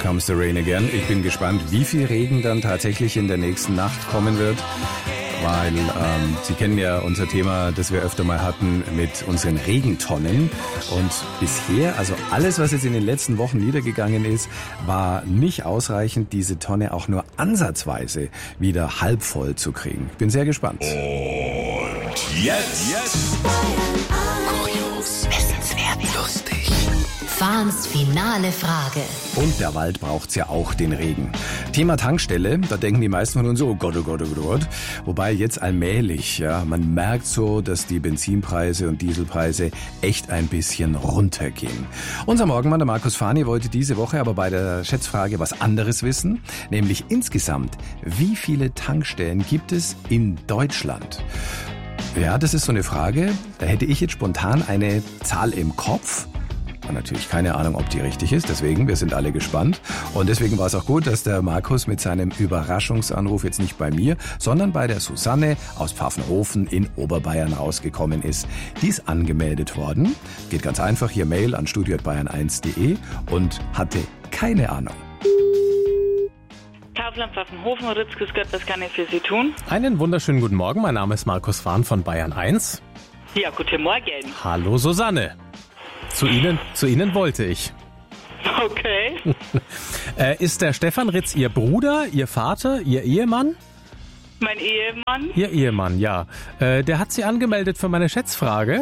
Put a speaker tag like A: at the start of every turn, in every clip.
A: Comes the Rain Again. Ich bin gespannt, wie viel Regen dann tatsächlich in der nächsten Nacht kommen wird. Weil Sie kennen ja unser Thema, das wir öfter mal hatten mit unseren Regentonnen. Und bisher, also alles, was jetzt in den letzten Wochen niedergegangen ist, war nicht ausreichend, diese Tonne auch nur ansatzweise wieder halb voll zu kriegen. Ich bin sehr gespannt.
B: Und jetzt. Kurios, wissenswert, lustig.
C: Fahns finale Frage.
A: Und der Wald braucht's ja auch, den Regen. Thema Tankstelle, da denken die meisten von uns so, oh Gott, oh Gott, oh Gott. Wobei jetzt allmählich, ja, man merkt so, dass die Benzinpreise und Dieselpreise echt ein bisschen runtergehen. Unser Morgenmann, der Markus Fahni, wollte diese Woche aber bei der Schätzfrage was anderes wissen, nämlich insgesamt, wie viele Tankstellen gibt es in Deutschland? Ja, das ist so eine Frage, da hätte ich jetzt spontan eine Zahl im Kopf. Natürlich keine Ahnung, ob die richtig ist, deswegen, wir sind alle gespannt. Und deswegen war es auch gut, dass der Markus mit seinem Überraschungsanruf jetzt nicht bei mir, sondern bei der Susanne aus Pfaffenhofen in Oberbayern rausgekommen ist. Die ist angemeldet worden, geht ganz einfach, hier Mail an studio@bayern1.de und hatte keine Ahnung.
D: Kaufland Pfaffenhofen, Ritz, grüß Gott, was kann ich für Sie tun?
E: Einen wunderschönen guten Morgen, mein Name ist Markus Fahn von Bayern 1.
D: Ja, guten Morgen.
E: Hallo Susanne. Zu Ihnen wollte ich.
D: Okay.
E: Ist der Stefan Ritz Ihr Bruder, Ihr Vater, Ihr Ehemann?
D: Mein Ehemann?
E: Ihr Ehemann, ja. Der hat Sie angemeldet für meine Schätzfrage.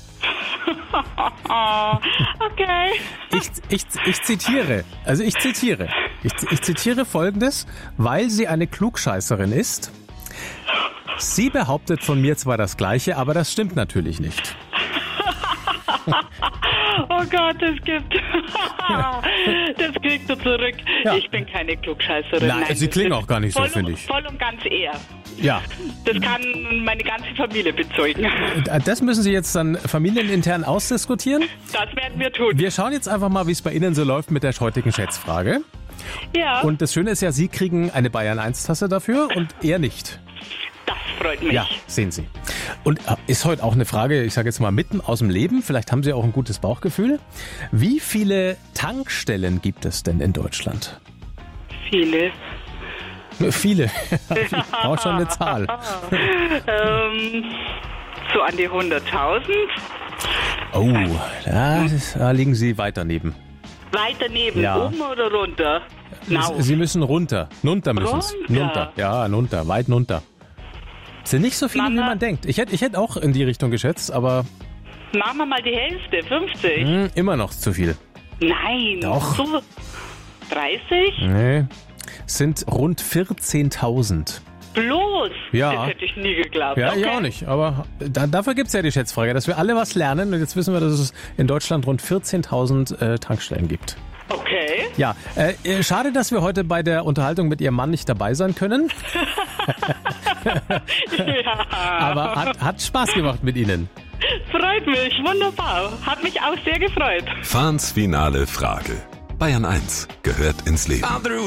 D: Okay.
E: Ich zitiere. Ich zitiere Folgendes, weil sie eine Klugscheißerin ist. Sie behauptet von mir zwar das Gleiche, aber das stimmt natürlich nicht.
D: Oh Gott, das gibt. Das kriegst du zurück.
E: Ja.
D: Ich bin keine Klugscheißerin.
E: Nein, Sie klingen auch gar nicht so, finde ich.
D: Voll und ganz eher.
E: Ja.
D: Das kann meine ganze Familie bezeugen.
E: Das müssen Sie jetzt dann familienintern ausdiskutieren.
D: Das werden wir tun.
E: Wir schauen jetzt einfach mal, wie es bei Ihnen so läuft mit der heutigen Schätzfrage.
D: Ja,
E: Und das Schöne ist ja, Sie kriegen eine Bayern 1 Tasse dafür und er nicht.
D: das freut mich.
E: Ja, sehen Sie. Und ist heute auch eine Frage, ich sage jetzt mal mitten aus dem Leben, vielleicht haben Sie auch ein gutes Bauchgefühl. Wie viele Tankstellen gibt es denn in Deutschland?
D: Viele.
E: Viele. Ich brauche schon eine Zahl.
D: So an die 100.000.
E: Oh, da liegen Sie weit daneben.
D: Weiter neben,
E: Ja.
D: oben oder runter?
E: Sie müssen runter. Nunter müssen Sie.
D: Runter?
E: Nunter. Ja, nunter. Weit nunter. Sind nicht so viele, wie
D: Mama.
E: man denkt. Ich hätte auch in die Richtung geschätzt, aber
D: Machen wir mal die Hälfte, 50.
E: immer noch zu viel.
D: Nein.
E: Doch.
D: So 30?
E: Nee. Sind rund 14.000.
D: Bloß?
E: Ja.
D: Das hätte ich nie geglaubt.
E: Ja,
D: okay.
E: ich auch nicht. Aber dafür gibt's ja die Schätzfrage, dass wir alle was lernen. Und jetzt wissen wir, dass es in Deutschland rund 14.000 Tankstellen gibt.
D: Okay.
E: Ja, schade, dass wir heute bei der Unterhaltung mit Ihrem Mann nicht dabei sein können.
D: Ja.
E: Aber hat Spaß gemacht mit Ihnen.
D: Freut mich. Wunderbar. Hat mich auch sehr gefreut.
B: Fahns finale Frage. Bayern 1 gehört ins Leben.